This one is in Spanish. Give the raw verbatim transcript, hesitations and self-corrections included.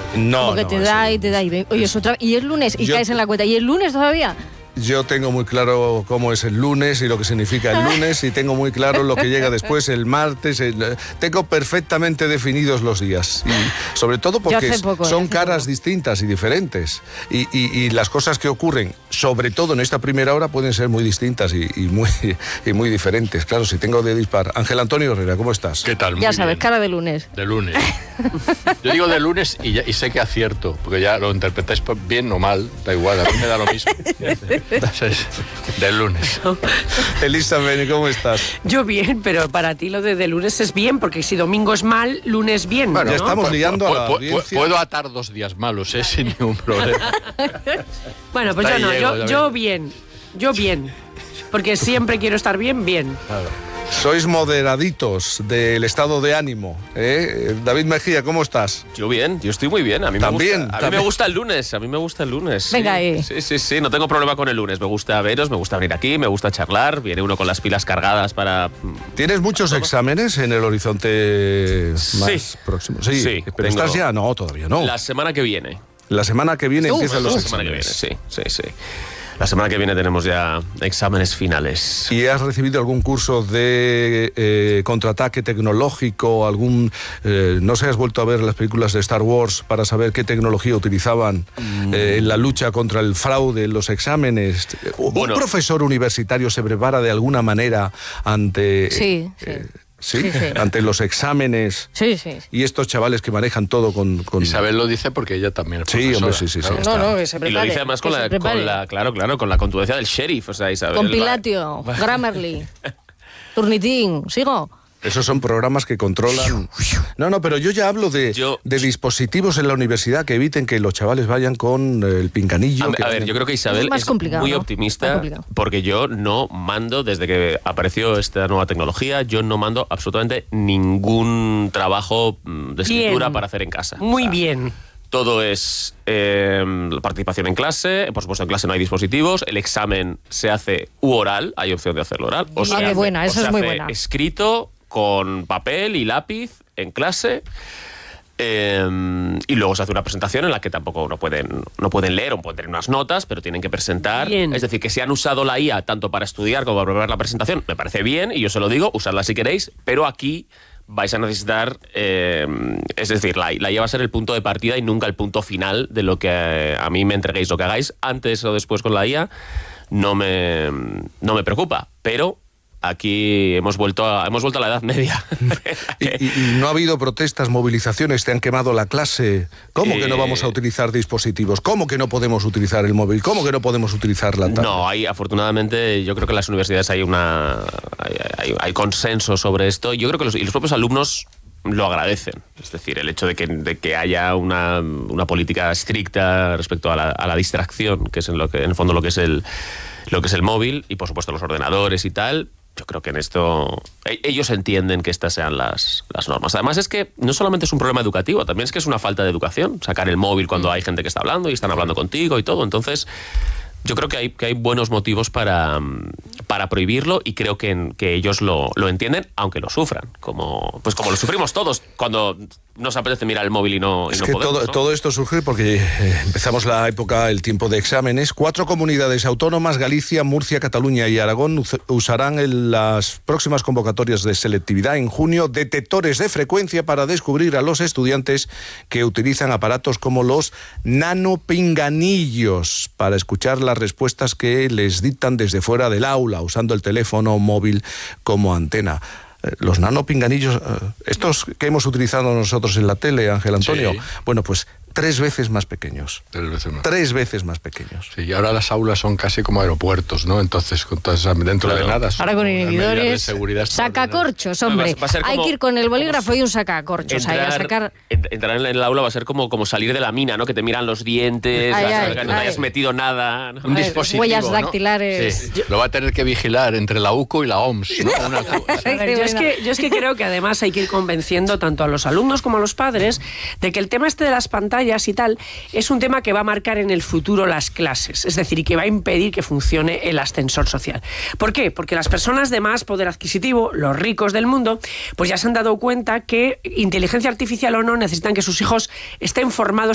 No, Como que no, te da eso- y te da y ve- oye, es otra, y es lunes y Yo- caes en la cuenta. ¿Y el lunes todavía? Yo tengo muy claro cómo es el lunes y lo que significa el lunes y tengo muy claro lo que llega después, el martes. El... Tengo perfectamente definidos los días. Y sobre todo porque hace poco, son hace caras poco. distintas y diferentes. Y, y- y las cosas que ocurren, sobre todo en esta primera hora, pueden ser muy distintas y, y muy, y muy diferentes. Claro, si tengo de dispar. Ángel Antonio Herrera, ¿cómo estás? ¿Qué tal? Muy Ya sabes, bien. cara de lunes. De lunes. Yo digo de lunes y, ya- y sé que acierto, porque ya lo interpretáis bien o mal, da igual, a mí me da lo mismo. Entonces, de lunes. Elisa Beni, ¿cómo estás? Yo bien, pero para ti lo de, de lunes es bien, porque si domingo es mal, lunes bien. Bueno, ¿no? ya estamos liando a la Pu- pu- audiencia. Puedo atar dos días malos, ¿eh? Sin ningún problema. Bueno, pues Hasta yo no, ahí llego, yo, ya yo ves. bien, yo bien. Porque siempre quiero estar bien, bien. Sois moderaditos del estado de ánimo. ¿eh? David Mejía, ¿cómo estás? Yo bien, yo estoy muy bien. A mí También, me gusta, a mí también. me gusta el lunes, a mí me gusta el lunes. sí. Venga ahí. Sí, sí, sí, no tengo problema con el lunes. Me gusta veros, me gusta venir aquí, me gusta charlar. Viene uno con las pilas cargadas para... ¿Tienes muchos exámenes en el horizonte más Sí. próximo? Sí, Sí, pero tengo- ¿estás ya? No, todavía no. La semana que viene. La semana que viene Uf, empiezan los La semana que viene, exámenes. sí, sí, sí. La semana que viene tenemos ya exámenes finales. ¿Y has recibido algún curso de eh, contraataque tecnológico? algún eh, ¿No sé, has vuelto a ver las películas de Star Wars para saber qué tecnología utilizaban eh, en la lucha contra el fraude en los exámenes? Bueno. ¿Un profesor universitario se prepara de alguna manera ante... Sí, sí. eh, ¿sí? Sí, sí. ante los exámenes? Sí, sí. Y estos chavales que manejan todo con... con... Isabel lo dice porque ella también es Sí, profesora. hombre, sí, sí, sí. Claro. está. No, no, que se Y prepare. lo dice además con que se la, prepare. con la, claro, claro, con la contundencia del sheriff, o sea, Isabel. Con va- Pilatio, Grammarly, Turnitin, ¿sigo? Esos son programas que controlan... No, no, pero yo ya hablo de, Yo- de dispositivos en la universidad que eviten que los chavales vayan con el pinganillo. A, que a ver, vayan- yo creo que Isabel Es más es complicado, muy ¿no? Más optimista complicado. porque yo no mando, desde que apareció esta nueva tecnología, yo no mando absolutamente ningún trabajo mm, de escritura Bien. para hacer en casa. Muy O sea, bien. Todo es eh, la participación en clase, por supuesto en clase no hay dispositivos, el examen se hace u oral, hay opción de hacerlo oral. O Ah, se qué hace- buena, o esa se es muy hace buena. escrito con papel y lápiz en clase. Eh, y luego se hace una presentación en la que tampoco no pueden, no pueden leer o pueden tener unas notas, pero tienen que presentar. Bien. Es decir, que si han usado la I A tanto para estudiar como para preparar la presentación, me parece bien, y yo se lo digo, usadla si queréis, pero aquí vais a necesitar, eh, es decir, la, la I A va a ser el punto de partida y nunca el punto final de lo que eh, a mí me entreguéis. Lo que hagáis antes o después con la I A no me, no me preocupa, pero... Aquí hemos vuelto a, hemos vuelto a la Edad Media. Y, y- y no ha habido protestas, movilizaciones, te han quemado la clase. ¿Cómo que no Eh, vamos a utilizar dispositivos? ¿Cómo que no podemos utilizar el móvil? ¿Cómo que no podemos utilizar la tablet? No, hay, afortunadamente, yo creo que en las universidades hay una hay, hay- hay consenso sobre esto. Yo creo que los, y los propios alumnos lo agradecen. Es decir, el hecho de que, de que haya una, una política estricta respecto a la, a la distracción, que es en, lo que, en el fondo lo que es el, lo que es el móvil, y por supuesto los ordenadores y tal. Yo creo que en esto e- ellos entienden que estas sean las, las normas. Además es que no solamente es un problema educativo, también es que es una falta de educación. Sacar el móvil cuando hay gente que está hablando y están hablando contigo y todo. Entonces, yo creo que hay, que hay buenos motivos para, mm, para prohibirlo y creo que, que ellos lo, lo entienden, aunque lo sufran. Como, pues como lo sufrimos todos cuando nos apetece mirar el móvil y no, y Es no que podemos, todo, ¿no? todo esto surge porque eh, empezamos la época, el tiempo de exámenes. Cuatro comunidades autónomas, Galicia, Murcia, Cataluña y Aragón, us- usarán en las próximas convocatorias de selectividad en junio detectores de frecuencia para descubrir a los estudiantes que utilizan aparatos como los nanopinganillos para escuchar las respuestas que les dictan desde fuera del aula, usando el teléfono móvil como antena. Eh, Los nanopinganillos, eh, estos que hemos utilizado nosotros en la tele, Ángel Antonio, Sí. bueno, pues tres veces más pequeños. Tres veces más. Tres veces más pequeños. Sí, y ahora las aulas son casi como aeropuertos, ¿no? Entonces, con todas esas- dentro Claro. de nada. son Ahora con unas medidas de inhibidores, seguridad sacacorchos, Va a- hombre. va a ser Hay como- que ir con el bolígrafo como y un sacacorchos ahí a Entrar, sacar... en- entrar en el aula va a ser como, como salir de la mina, ¿no? Que te miran los dientes, Ay, vas a ay, ver que no te ay. hayas metido nada, ¿no? Un Ay, dispositivo, huellas ¿no? dactilares. Sí. Lo va a tener que vigilar entre la U C O y la O M S, ¿no? Una cosa. A ver, yo, es que, yo es que creo que además hay que ir convenciendo tanto a los alumnos como a los padres de que el tema este de las pantallas y tal es un tema que va a marcar en el futuro las clases, es decir, y que va a impedir que funcione el ascensor social. ¿Por qué? Porque las personas de más poder adquisitivo, los ricos del mundo, pues ya se han dado cuenta que inteligencia artificial o no necesitan que sus hijos estén formados